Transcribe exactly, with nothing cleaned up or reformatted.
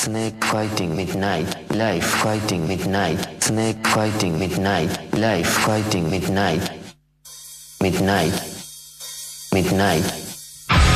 snake fighting midnight, life fighting midnight, snake fighting midnight, life fighting midnight, midnight, midnight.